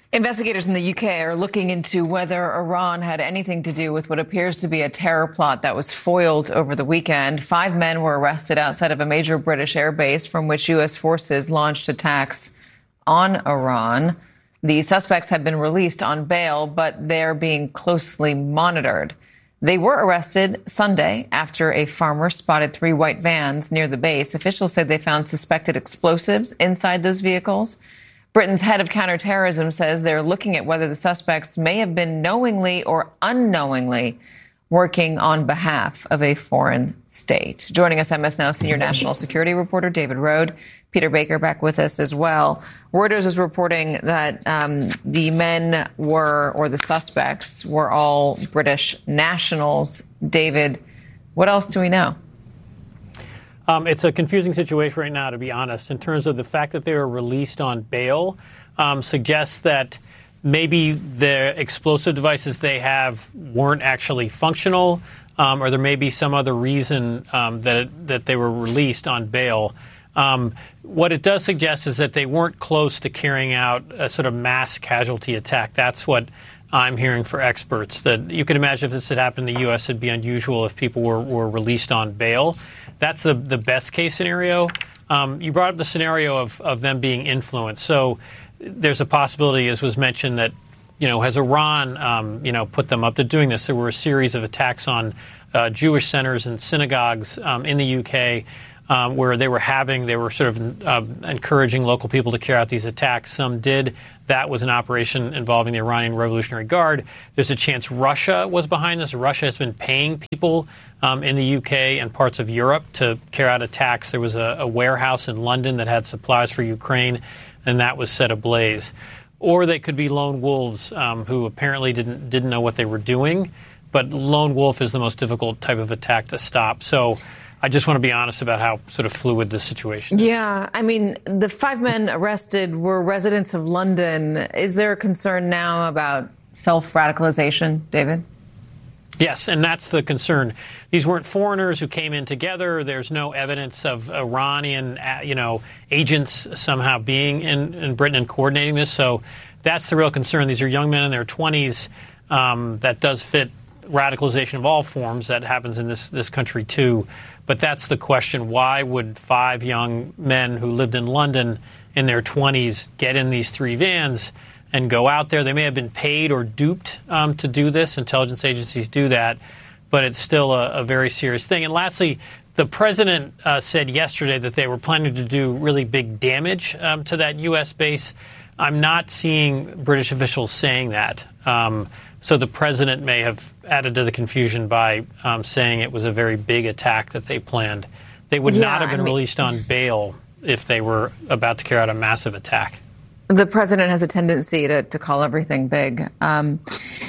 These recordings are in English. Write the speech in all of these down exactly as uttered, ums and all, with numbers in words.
Investigators in the U K are looking into whether Iran had anything to do with what appears to be a terror plot that was foiled over the weekend. Five men were arrested outside of a major British air base from which U S forces launched attacks on Iran. The suspects have been released on bail, but they're being closely monitored. They were arrested Sunday after a farmer spotted three white vans near the base. Officials said they found suspected explosives inside those vehicles. Britain's head of counterterrorism says they're looking at whether the suspects may have been knowingly or unknowingly working on behalf of a foreign state. Joining us, M S Now senior national security reporter David Rohde. Peter Baker back with us as well. Reuters is reporting that um, the men were, or the suspects, were all British nationals. David, what else do we know? Um, it's a confusing situation right now, to be honest, in terms of the fact that they were released on bail um, suggests that maybe the explosive devices they have weren't actually functional, um, or there may be some other reason um, that it, that they were released on bail. Um, what it does suggest is that they weren't close to carrying out a sort of mass casualty attack. That's what I'm hearing for experts, that you can imagine if this had happened in the U S, it'd be unusual if people were, were released on bail. That's the, the best case scenario. Um, you brought up the scenario of, of them being influenced. So there's a possibility, as was mentioned, that, you know, has Iran, um, you know, put them up to doing this? There were a series of attacks on uh, Jewish centers and synagogues um, in the U K um, where they were having, they were sort of uh, encouraging local people to carry out these attacks. Some did. That was an operation involving the Iranian Revolutionary Guard. There's a chance Russia was behind this. Russia has been paying people um, in the U K and parts of Europe to carry out attacks. There was a, a warehouse in London that had supplies for Ukraine, and that was set ablaze. Or they could be lone wolves um, who apparently didn't didn't know what they were doing. But lone wolf is the most difficult type of attack to stop. So I just want to be honest about how sort of fluid this situation is. Yeah, I mean, the five men arrested were residents of London. Is there a concern now about self-radicalization, David? Yes, and that's the concern. These weren't foreigners who came in together. There's no evidence of Iranian, you know, agents somehow being in, in Britain and coordinating this. So that's the real concern. These are young men in their twenties. Um, that does fit radicalization of all forms. That happens in this, this country, too. But that's the question. Why would five young men who lived in London in their twenties get in these three vans and go out there? They may have been paid or duped um, to do this. Intelligence agencies do that. But it's still a, a very serious thing. And lastly, the president uh, said yesterday that they were planning to do really big damage um, to that U S base. I'm not seeing British officials saying that. Um, so the president may have added to the confusion by um, saying it was a very big attack that they planned. They would yeah, not have been I mean, released on bail if they were about to carry out a massive attack. The president has a tendency to, to call everything big. Um,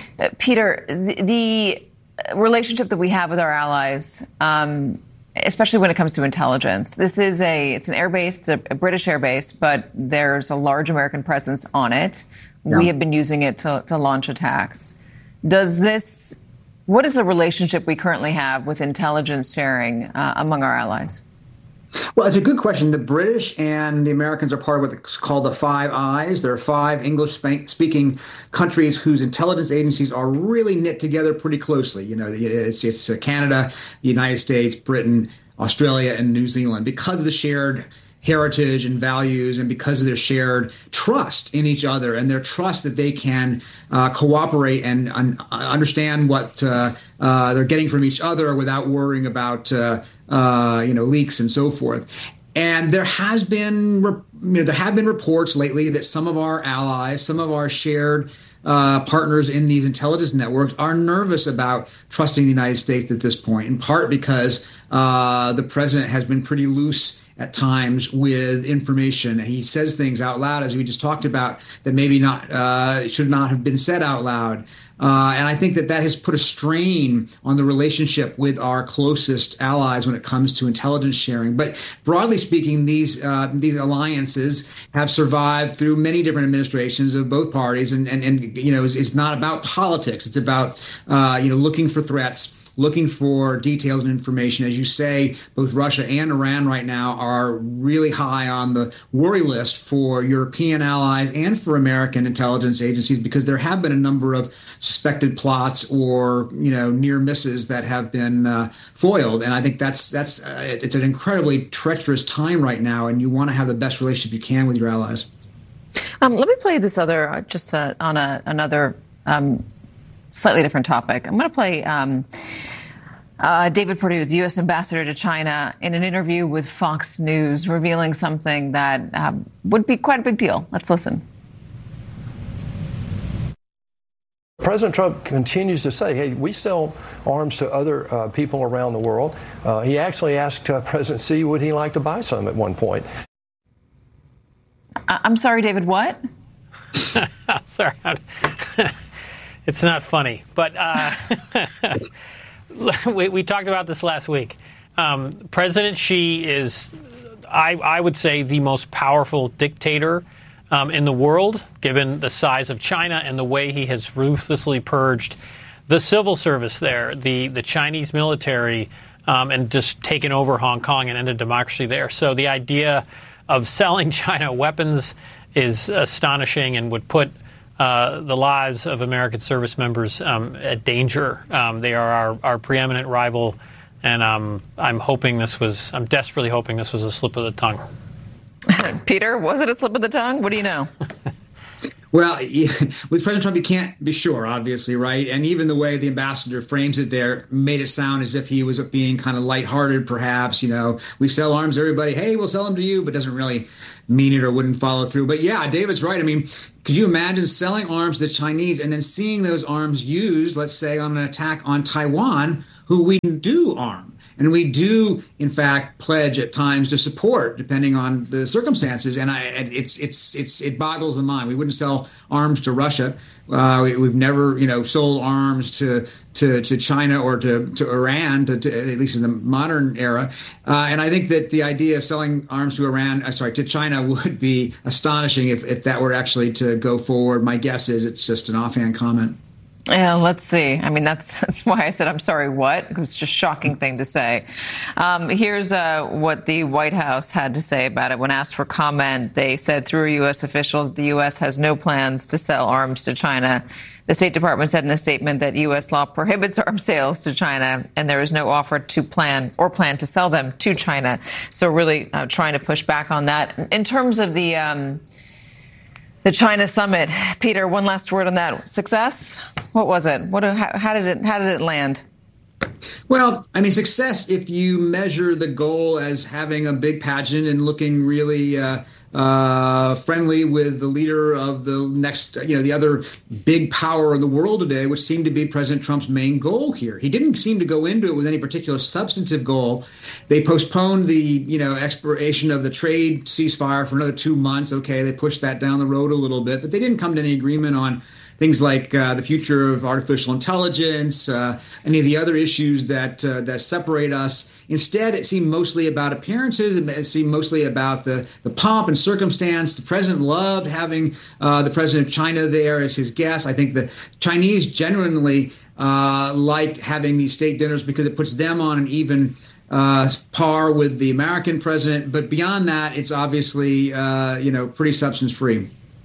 Peter, the, the relationship that we have with our allies, um, especially when it comes to intelligence, this is a it's an air base, it's a, a British air base, but there's a large American presence on it. Yeah. We have been using it to, to launch attacks. Does this, what is the relationship we currently have with intelligence sharing uh, among our allies? Well, it's a good question. The British and the Americans are part of what's called the Five Eyes. There are five English-speaking countries whose intelligence agencies are really knit together pretty closely. You know, it's, it's Canada, the United States, Britain, Australia, and New Zealand, because of the shared heritage and values, and because of their shared trust in each other and their trust that they can uh, cooperate and un- understand what uh, uh, they're getting from each other without worrying about uh, uh, you know leaks and so forth. And there has been you know there have been reports lately that some of our allies, some of our shared uh, partners in these intelligence networks are nervous about trusting the United States at this point, in part because uh, the president has been pretty loose at times with information. He says things out loud, as we just talked about, that maybe not uh, should not have been said out loud. Uh, and I think that that has put a strain on the relationship with our closest allies when it comes to intelligence sharing. But broadly speaking, these uh, these alliances have survived through many different administrations of both parties. And, and, and you know, it's, it's not about politics. It's about, uh, you know, looking for threats, looking for details and information. As you say, both Russia and Iran right now are really high on the worry list for European allies and for American intelligence agencies, because there have been a number of suspected plots or, you know, near misses that have been uh, foiled. And I think that's that's uh, it's an incredibly treacherous time right now, and you want to have the best relationship you can with your allies. Um, let me play this other, uh, just uh, on a, another um, slightly different topic. I'm going to play um, uh, David Perdue, the U S ambassador to China, in an interview with Fox News, revealing something that um, would be quite a big deal. Let's listen. President Trump continues to say, hey, we sell arms to other uh, people around the world. Uh, he actually asked uh, President Xi, would he like to buy some at one point? I'm sorry, David, what? I'm sorry. It's not funny. But uh, we, we talked about this last week. Um, President Xi is, I, I would say, the most powerful dictator Um, in the world, given the size of China and the way he has ruthlessly purged the civil service there, the, the Chinese military, um, and just taken over Hong Kong and ended democracy there. So the idea of selling China weapons is astonishing and would put uh, the lives of American service members um, at danger. Um, they are our, our preeminent rival, and um, I'm hoping this was, I'm desperately hoping this was a slip of the tongue. Peter, was it a slip of the tongue? What do you know? Well, yeah, with President Trump, you can't be sure, obviously, right? And even the way the ambassador frames it there made it sound as if he was being kind of lighthearted, perhaps. You know, we sell arms to everybody. Hey, we'll sell them to you, but doesn't really mean it or wouldn't follow through. But yeah, David's right. I mean, could you imagine selling arms to the Chinese and then seeing those arms used, let's say, on an attack on Taiwan, who we do arm? And we do, in fact, pledge at times to support, depending on the circumstances. And I, it's it's it's it boggles the mind. We wouldn't sell arms to Russia. Uh, we, we've never, you know, sold arms to to, to China or to to Iran, to, to, at least in the modern era. Uh, and I think that the idea of selling arms to Iran, uh, sorry, to China, would be astonishing if if that were actually to go forward. My guess is it's just an offhand comment. Yeah, let's see. I mean, that's, that's why I said, I'm sorry, what? It was just a shocking thing to say. Um, here's uh, what the White House had to say about it. When asked for comment, they said through a U S official, the U S has no plans to sell arms to China. The State Department said in a statement that U S law prohibits arms sales to China, and there is no offer to plan or plan to sell them to China. So really uh, trying to push back on that. In terms of the um, the China summit, Peter, one last word on that. Success? What was it? What? How, how did it? How did it land? Well, I mean, success, if you measure the goal as having a big pageant and looking really uh, uh, friendly with the leader of the next, you know, the other big power in the world today, which seemed to be President Trump's main goal here. He didn't seem to go into it with any particular substantive goal. They postponed the, you know, expiration of the trade ceasefire for another two months. Okay, they pushed that down the road a little bit, but they didn't come to any agreement on things like uh, the future of artificial intelligence, uh, any of the other issues that uh, that separate us. Instead, it seemed mostly about appearances. It seemed mostly about the, the pomp and circumstance. The president loved having uh, the president of China there as his guest. I think the Chinese genuinely uh, liked having these state dinners because it puts them on an even uh, par with the American president. But beyond that, it's obviously, uh, you know, pretty substance-free.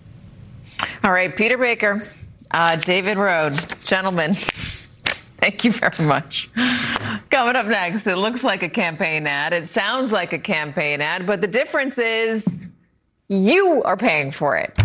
All right, Peter Baker. Uh, David Rohde, gentlemen, thank you very much. Coming up next, it looks like a campaign ad. It sounds like a campaign ad, but the difference is you are paying for it.